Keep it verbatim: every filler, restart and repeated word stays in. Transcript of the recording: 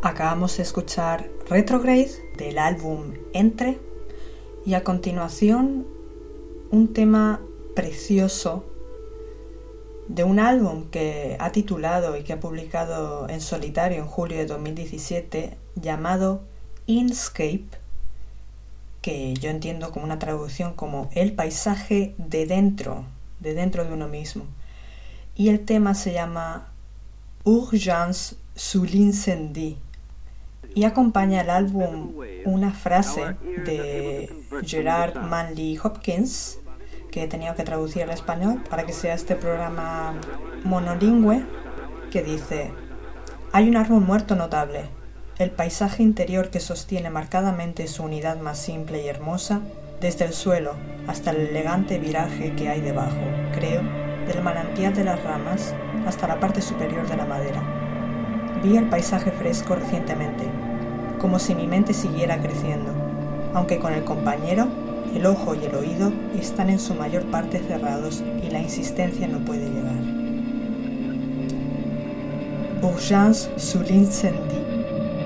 Acabamos de escuchar Retrograde del álbum Entre y a continuación un tema precioso de un álbum que ha titulado y que ha publicado en solitario en julio de dos mil diecisiete llamado Inscape, que yo entiendo como una traducción como el paisaje de dentro, de dentro de uno mismo. Y el tema se llama Urgence sur l'incendie. Y acompaña el álbum una frase de Gerard Manley Hopkins, que he tenido que traducir al español para que sea este programa monolingüe, que dice: hay un árbol muerto notable, el paisaje interior que sostiene marcadamente su unidad más simple y hermosa, desde el suelo hasta el elegante viraje que hay debajo, creo, del manantial de las ramas hasta la parte superior de la madera. Vi el paisaje fresco recientemente, como si mi mente siguiera creciendo, aunque con el compañero, el ojo y el oído están en su mayor parte cerrados y la insistencia no puede llegar. Urgence sur l'incendie.